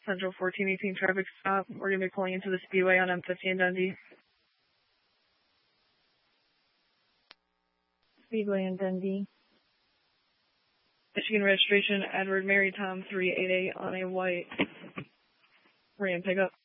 Central 1418 traffic stop. We're going to be pulling into the Speedway on M50 in Dundee. Speedway in Dundee. Michigan registration, Edward Mary Tom 388 on a white Ram pickup.